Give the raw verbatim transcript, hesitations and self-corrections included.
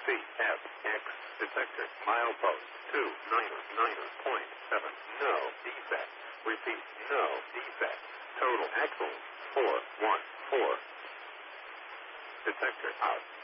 F, X, detector, milepost, two, niner, niner point seven, no defect. Repeat, no defect. Total axle, four, one, four. Detector out.